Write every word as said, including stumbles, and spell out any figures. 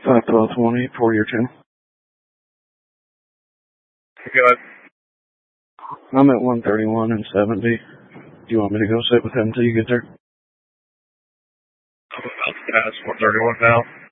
five twelve twenty for your channel. Go ahead. I'm at one thirty-one and seventy. Do you want me to go sit with him until you get there? I'm about to pass one thirty-one now.